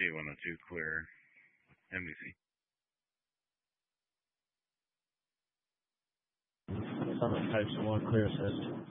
K102 clear. NBC. Summit Coast 1 clear assist.